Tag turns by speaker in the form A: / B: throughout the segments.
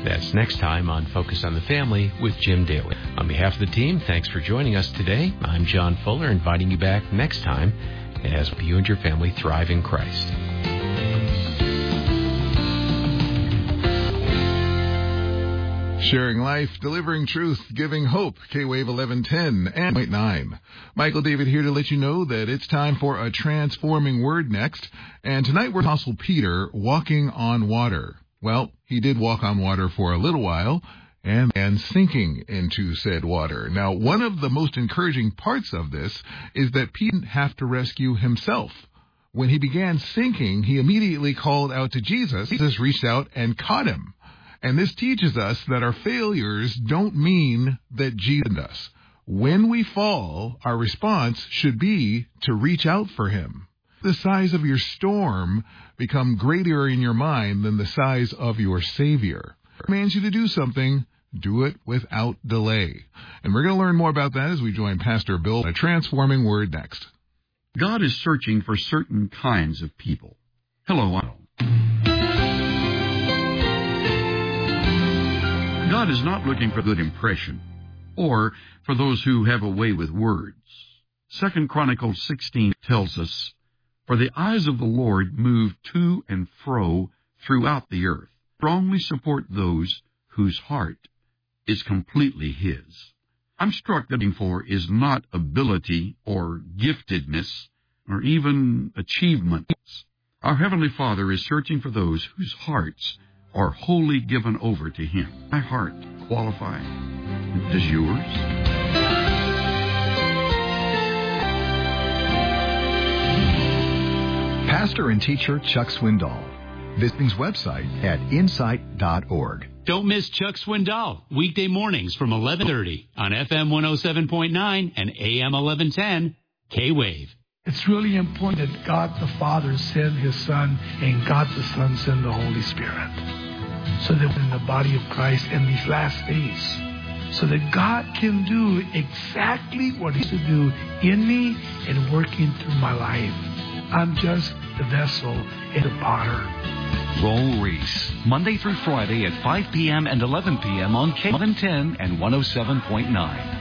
A: That's next time on Focus on the Family with Jim Daly. On behalf of the team, thanks for joining us today. I'm John Fuller, inviting you back next time as you and your family thrive in Christ.
B: Sharing life, delivering truth, giving hope. K-Wave 1110 and 0.9. Michael David here to let you know that it's time for a transforming word next. And tonight we're Apostle Peter walking on water. Well, he did walk on water for a little while and sinking into said water. Now, one of the most encouraging parts of this is that Peter didn't have to rescue himself. When he began sinking, he immediately called out to Jesus. Jesus reached out and caught him. And this teaches us that our failures don't mean that Jesus abandoned us. When we fall, our response should be to reach out for him. The size of your storm become greater in your mind than the size of your Savior. It commands you to do something, do it without delay. And we're going to learn more about that as we join Pastor Bill on a transforming word next.
C: God is searching for certain kinds of people. Hello, God is not looking for good impression or for those who have a way with words. 2 Chronicles 16 tells us, "For the eyes of the Lord move to and fro throughout the earth, strongly support those whose heart is completely His." I'm struck that looking for is not ability or giftedness or even achievements. Our Heavenly Father is searching for those whose hearts are wholly given over to Him. My heart qualify. Does yours?
D: Pastor and teacher Chuck Swindoll. Visit his website at insight.org.
E: Don't miss Chuck Swindoll, weekday mornings from 11:30 on FM 107.9 and AM 1110, K-Wave.
F: It's really important that God the Father send His Son and God the Son send the Holy Spirit. So that in the body of Christ in these last days, so that God can do exactly what He's to do in me and working through my life. I'm just the vessel and the potter.
G: Roll Reese, Monday through Friday at 5 p.m. and 11 p.m. on K1110 and 107.9.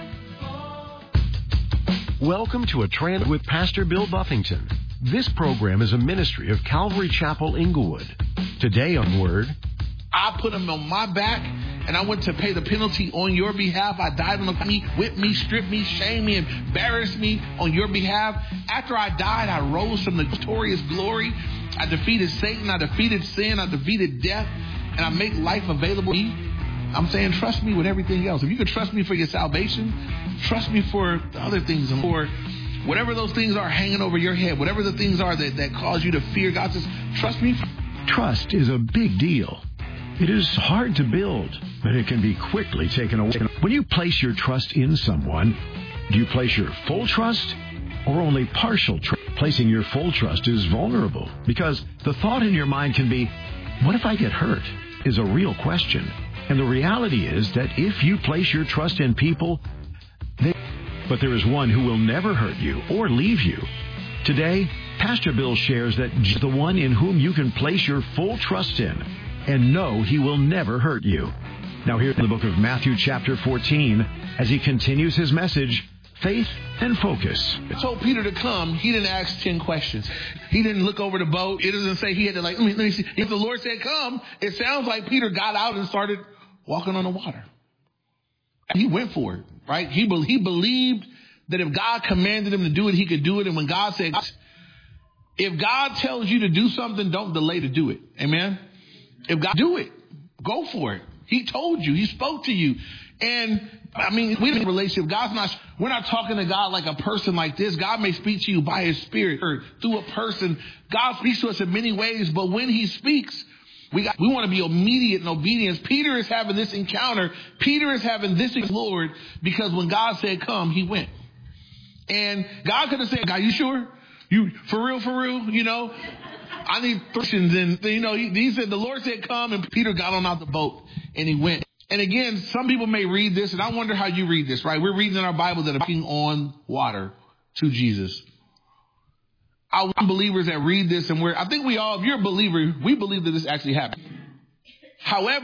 H: Welcome to A Trans with Pastor Bill Buffington. This program is a ministry of Calvary Chapel, Inglewood. Today on Word,
I: I put him on my back, and I went to pay the penalty on your behalf. I died on the cross, whipped me, stripped me, shamed me, embarrassed me on your behalf. After I died, I rose from the victorious glory. I defeated Satan, I defeated sin, I defeated death, and I make life available to me. I'm saying trust me with everything else. If you can trust me for your salvation, trust me for the other things, and for whatever those things are hanging over your head, whatever the things are that cause you to fear. God says, trust me.
H: Trust is a big deal. It is hard to build, but it can be quickly taken away. When you place your trust in someone, do you place your full trust or only partial trust? Placing your full trust is vulnerable because the thought in your mind can be, what if I get hurt? Is a real question. And the reality is that if you place your trust in people, but there is one who will never hurt you or leave you. Today, Pastor Bill shares that the one in whom you can place your full trust in and know He will never hurt you. Now here in the book of Matthew chapter 14, as he continues his message, Faith and Focus.
I: I told Peter to come. He didn't ask 10 questions. He didn't look over the boat. It doesn't say he had to let me see. If the Lord said come, it sounds like Peter got out and started walking on the water. He went for it, right? He believed that if God commanded him to do it, he could do it. And when God said, if God tells you to do something, don't delay to do it. Amen? If God do it, go for it. He told you. He spoke to you. And, I mean, we have a relationship. We're not talking to God like a person like this. God may speak to you by His Spirit or through a person. God speaks to us in many ways, but when He speaks, we want to be immediate in obedience. Peter is having this encounter. Peter is having this with Lord because when God said come, he went. And God could have said, God, you sure? You for real, you know? I need Christians. And, you know, he said, the Lord said come, and Peter got on out the boat and he went. And again, some people may read this, and I wonder how you read this, right? We're reading in our Bible that are walking on water to Jesus. I want believers that read this, and I think we all, if you're a believer, we believe that this actually happened. However,